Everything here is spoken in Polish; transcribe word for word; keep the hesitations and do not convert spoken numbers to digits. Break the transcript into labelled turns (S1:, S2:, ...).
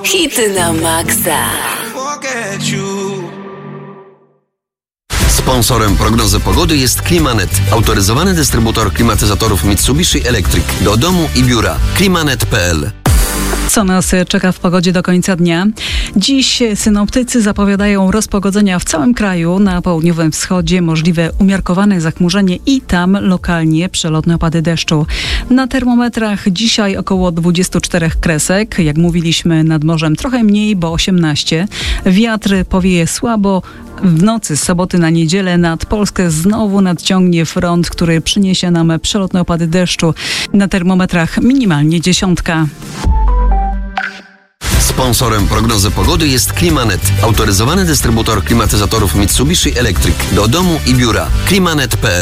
S1: Hity na maksa.
S2: Sponsorem prognozy pogody jest Climanet, autoryzowany dystrybutor klimatyzatorów Mitsubishi Electric do domu i biura. climanet kropka p l.
S3: Co nas czeka w pogodzie do końca dnia? Dziś synoptycy zapowiadają rozpogodzenia w całym kraju. Na południowym wschodzie możliwe umiarkowane zachmurzenie i tam lokalnie przelotne opady deszczu. Na termometrach dzisiaj około dwadzieścia cztery kresek. Jak mówiliśmy, nad morzem trochę mniej, bo osiemnaście. Wiatr powieje słabo. W nocy z soboty na niedzielę nad Polskę znowu nadciągnie front, który przyniesie nam przelotne opady deszczu. Na termometrach minimalnie dziesiątka.
S2: Sponsorem prognozy pogody jest Climanet, autoryzowany dystrybutor klimatyzatorów Mitsubishi Electric do domu i biura. climanet kropka p l.